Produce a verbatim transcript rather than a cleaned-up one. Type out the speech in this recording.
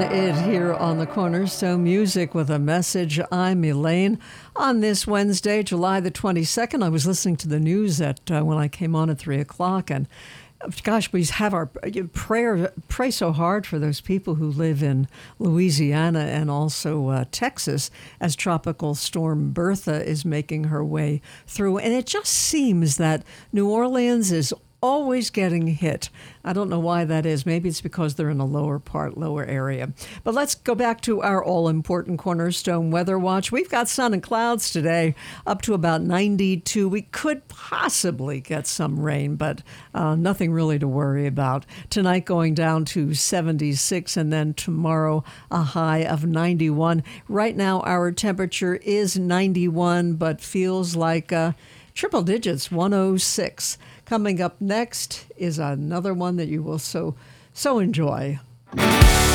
it here on the Cornerstone Music with a Message. I'm Elaine. On this Wednesday, July the twenty-second, I was listening to the news at uh, when I came on at three o'clock, and gosh, we have our prayer, pray so hard for those people who live in Louisiana and also uh, Texas as Tropical Storm Bertha is making her way through. And it just seems that New Orleans is always getting hit. I don't know why that is. Maybe it's because they're in a lower part, lower area. But let's go back to our all-important Cornerstone Weather Watch. We've got sun and clouds today, up to about ninety-two. We could possibly get some rain, but uh, nothing really to worry about. Tonight going down to seventy-six, and then tomorrow a high of ninety-one. Right now our temperature is ninety-one, but feels like uh, triple digits, one oh six. Coming up next is another one that you will so, so enjoy.